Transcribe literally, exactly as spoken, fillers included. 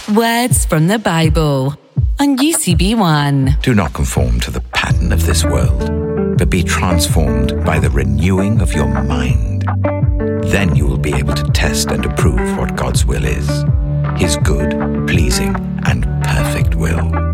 Words from the Bible on U C B one. Do not conform to the pattern of this world, but be transformed by the renewing of your mind. Then you will be able to test and approve what God's will is, His good, pleasing, and perfect will.